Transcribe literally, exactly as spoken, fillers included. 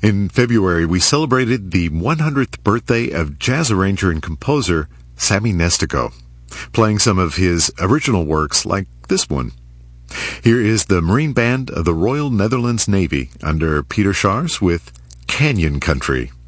In February, we celebrated the one hundredth birthday of jazz arranger and composer Sammy Nestico, playing some of his original works like this one. Here is the Marine Band of the Royal Netherlands Navy under Peter Schars with Canyon Country.